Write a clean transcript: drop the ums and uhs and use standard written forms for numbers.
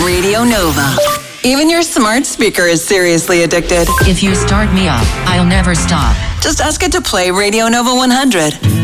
Radio Nova. Even your smart speaker is seriously addicted. If you start me up, I'll never stop. Just ask it to play Radio Nova 100.